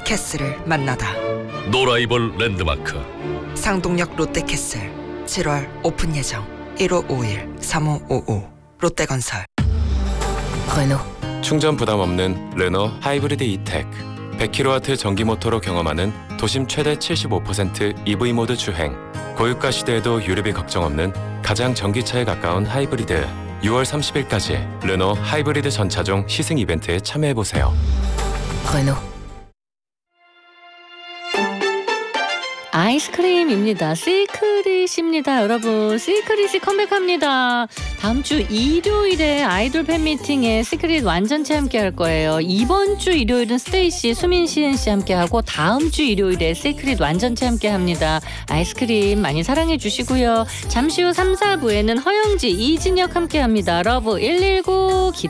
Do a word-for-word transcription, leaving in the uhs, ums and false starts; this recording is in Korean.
캐슬을 만나다. 노라이벌 랜드마크 상동역 롯데캐슬 칠월 오픈 예정. 일오오일 삼오오오 롯데건설. 르노 충전 부담 없는 르노 하이브리드 이텍 백 킬로와트 전기 모터로 경험하는 도심 최대 칠십오 퍼센트 이브이 모드 주행. 고유가 시대에도 유류비 걱정 없는 가장 전기차에 가까운 하이브리드. 유월 삼십일까지 르노 하이브리드 전차종 시승 이벤트에 참여해보세요. 르노 아이스크림입니다. 시크릿입니다. 여러분, 시크릿이 컴백합니다. 다음 주 일요일에 아이돌 팬미팅에 시크릿 완전체 함께 할 거예요. 이번 주 일요일은 스테이시, 수민, 시은 씨 함께하고 다음 주 일요일에 시크릿 완전체 함께 합니다. 아이스크림 많이 사랑해 주시고요. 잠시 후 삼, 사 부에는 허영지, 이진혁 함께합니다. 러브 일일구